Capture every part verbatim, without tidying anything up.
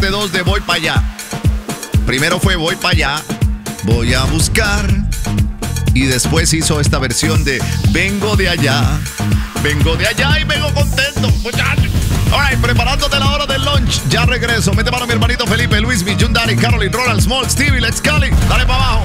dos de Voy Pa' Allá. Primero fue Voy Pa' Allá, voy a buscar. Y después hizo esta versión de Vengo de allá. Vengo de allá y vengo contento, muchachos. All right, preparándote la hora del lunch. Ya regreso. Mete mano a mi hermanito Felipe, Luis, mi Jun Daddy, Caroline, Ronald, Small, Stevie, Let's Cali. Dale para abajo.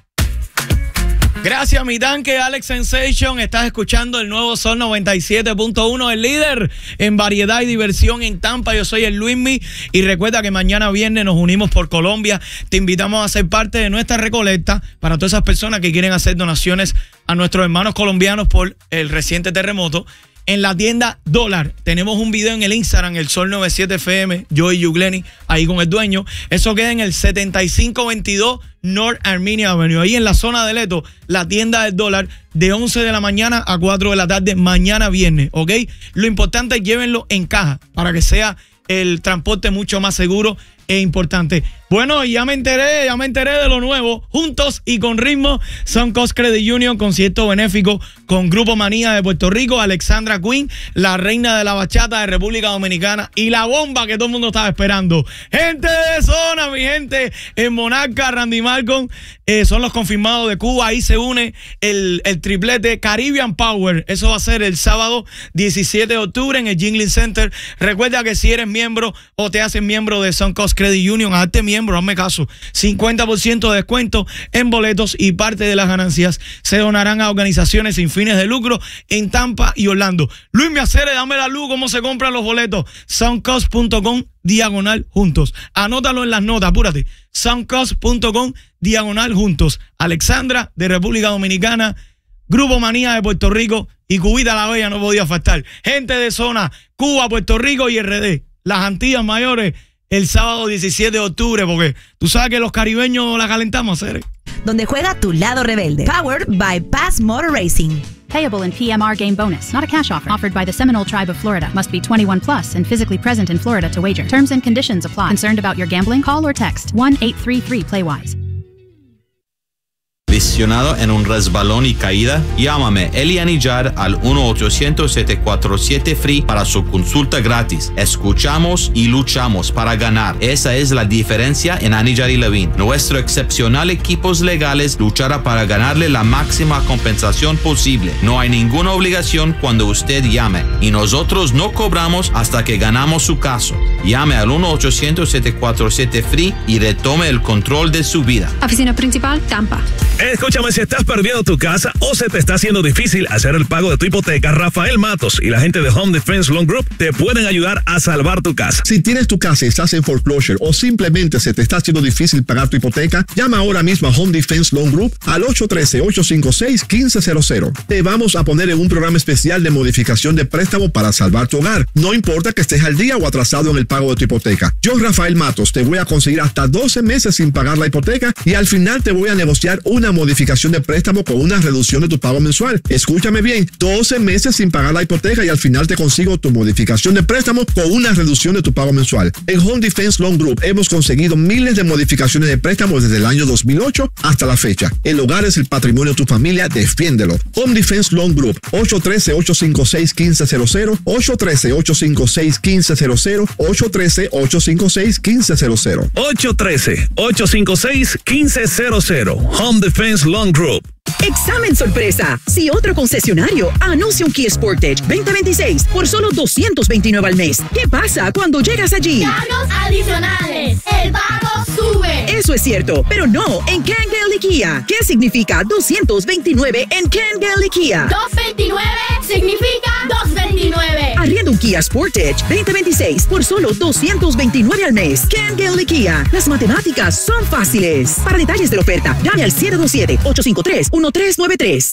Gracias, mi tanque, Alex Sensation. Estás escuchando el nuevo Sol noventa y siete punto uno, el líder en variedad y diversión en Tampa. Yo soy el Luismi y recuerda que mañana viernes nos unimos por Colombia. Te invitamos a ser parte de nuestra recolecta para todas esas personas que quieren hacer donaciones a nuestros hermanos colombianos por el reciente terremoto. En la tienda Dólar tenemos un video en el Instagram, el Sol noventa y siete F M, yo y Yugleni, ahí con el dueño. Eso queda en el setenta y cinco veintidós North Armenia Avenue, ahí en la zona de Leto, la tienda del Dólar, de once de la mañana a cuatro de la tarde, mañana viernes, ¿ok? Lo importante es llévenlo en caja para que sea el transporte mucho más seguro e importante. Bueno, ya me enteré, ya me enteré de lo nuevo. Juntos y con ritmo, Suncoast Credit Union, concierto benéfico con Grupo Manía de Puerto Rico, Alexandra Queen, la reina de la bachata de República Dominicana y la bomba que todo el mundo estaba esperando. Gente de zona, mi gente, en Monarca, Randy Malcolm, eh, son los confirmados de Cuba. Ahí se une el, el triplete Caribbean Power. Eso va a ser el sábado diecisiete de octubre en el Jingling Center. Recuerda que si eres miembro o te haces miembro de Suncoast Credit Union, hazte miembro. Hazme caso, cincuenta por ciento de descuento en boletos y parte de las ganancias se donarán a organizaciones sin fines de lucro en Tampa y Orlando. Luis Meacere, dame la luz, cómo se compran los boletos. Soundcoast punto com diagonal juntos. Anótalo en las notas, apúrate. Soundcoast punto com diagonal juntos. Alexandra de República Dominicana, Grupo Manía de Puerto Rico y Cubita la Bella no podía faltar. Gente de zona, Cuba, Puerto Rico y R D, las Antillas Mayores, el sábado diecisiete de octubre, porque tú sabes que los caribeños la calentamos, Cere. Donde juega tu lado rebelde. Powered by Pass Motor Racing. Payable in P M R game bonus, not a cash offer. Offered by the Seminole Tribe of Florida. Must be twenty-one plus and physically present in Florida to wager. Terms and conditions apply. Concerned about your gambling? Call or text one eight three three play wise. Lesionado en un resbalón y caída, llámame Eli Anillar al uno ochocientos siete cuatro siete F R E E para su consulta gratis. Escuchamos y luchamos para ganar. Esa es la diferencia en Anillar y Levine. Nuestro excepcional equipos legales luchará para ganarle la máxima compensación posible. No hay ninguna obligación cuando usted llame y nosotros no cobramos hasta que ganamos su caso. Llame al uno ochocientos siete cuatro siete F R E E y retome el control de su vida. Oficina principal, Tampa. Escúchame, si estás perdiendo tu casa o se te está haciendo difícil hacer el pago de tu hipoteca, Rafael Matos y la gente de Home Defense Loan Group te pueden ayudar a salvar tu casa. Si tienes tu casa y estás en foreclosure o simplemente se te está haciendo difícil pagar tu hipoteca, llama ahora mismo a Home Defense Loan Group al ocho uno tres, ocho cinco seis, uno cinco cero cero. Te vamos a poner en un programa especial de modificación de préstamo para salvar tu hogar. No importa que estés al día o atrasado en el pago de tu hipoteca. Yo, Rafael Matos, te voy a conseguir hasta doce meses sin pagar la hipoteca y al final te voy a negociar una modificación de préstamo con una reducción de tu pago mensual. Escúchame bien, doce meses sin pagar la hipoteca y al final te consigo tu modificación de préstamo con una reducción de tu pago mensual. En Home Defense Loan Group hemos conseguido miles de modificaciones de préstamos desde el año dos mil ocho hasta la fecha. El hogar es el patrimonio de tu familia, defiéndelo. Home Defense Loan Group, ocho uno tres, ocho cinco seis, uno cinco cero cero, ocho uno tres, ocho cinco seis, uno cinco cero cero, ocho uno tres, ocho cinco seis, uno cinco cero cero. ocho uno tres, ocho cinco seis, uno cinco cero cero. Home Defense Loan Group. Examen sorpresa. Si otro concesionario anuncia un Kia Sportage veinte veintiséis por solo doscientos veintinueve al mes, ¿qué pasa cuando llegas allí? Cargos adicionales. El pago sube. Eso es cierto, pero no en Ken Gale Kia. ¿Qué significa doscientos veintinueve en Ken Gale Kia? doscientos veintinueve significa doscientos veintinueve. Arrienda un Kia Sportage veinte veintiséis por solo doscientos veintinueve al mes. Ken Gale Kia. Las matemáticas son fáciles. Para detalles de la oferta, llame al siete dos siete, ocho cinco tres, uno tres nueve tres.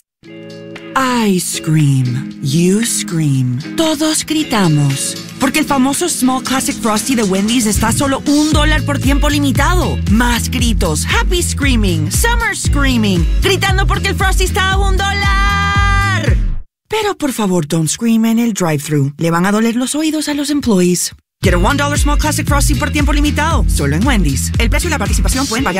I scream, you scream, todos gritamos. Porque el famoso Small Classic Frosty de Wendy's está a solo un dólar por tiempo limitado. Más gritos, happy screaming, summer screaming, gritando porque el Frosty está a un dólar. Pero por favor, don't scream en el drive-thru. Le van a doler los oídos a los employees. Get a one dollar Small Classic Frosty por tiempo limitado, solo en Wendy's. El precio y la participación pueden variar.